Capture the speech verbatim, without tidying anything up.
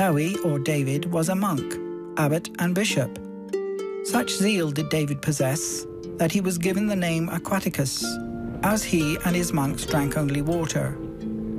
Dewi, or David, was a monk, abbot and bishop. Such zeal did David possess that he was given the name Aquaticus, as he and his monks drank only water.